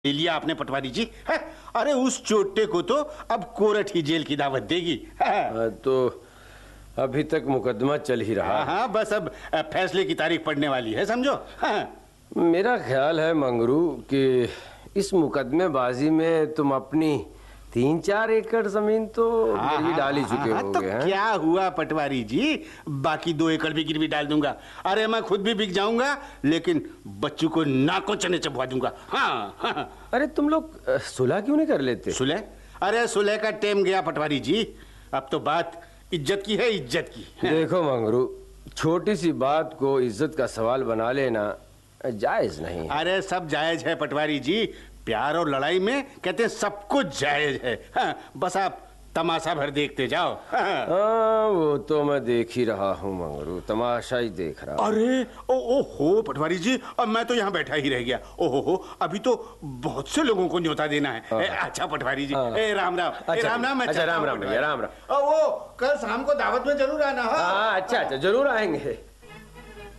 ले लिया आपने पटवारी जी है? अरे उस चोटे को तो अब कोर्ट ही जेल की दावत देगी। तो अभी तक मुकदमा चल ही रहा है। हाँ, बस अब फैसले की तारीख पड़ने वाली है, समझो। मेरा ख्याल है मंगरू कि इस मुकदमेबाजी में तुम अपनी 3-4 एकड़ जमीन तो गिरवी डाल ही चुके होगे। तो क्या हुआ पटवारी जी, बाकी 2 एकड़ भी गिरवी डाल दूंगा। अरे मैं खुद भी बिक जाऊंगा, लेकिन बच्चों को नाकों चने चबवा दूंगा। हाँ। अरे तुम लोग सुलह क्यों नहीं कर लेते? सुलह? अरे सुलह का टाइम गया पटवारी जी। अब तो बात इज्जत की है, इज्जत की। देखो मंगरू, छोटी सी बात को इज्जत का सवाल बना लेना जायज नहीं। अरे सब जायज है पटवारी जी, प्यार और लड़ाई में कहते हैं सब कुछ जायज है। हाँ, बस आप तमाशा भर देखते जाओ। हाँ, वो तो मैं देख ही रहा हूँ मंगरू, तमाशा ही देख रहा हूँ। अरे ओ पटवारी जी, अब मैं तो यहाँ बैठा ही रह गया। ओहो, अभी तो बहुत से लोगों को न्योता देना है। अच्छा पटवारी जी, राम राम। अच्छा, राम राम। अच्छा, राम राम भैया, राम राम। वो कल शाम को दावत में जरूर आना। हाँ, अच्छा, जरूर आएंगे।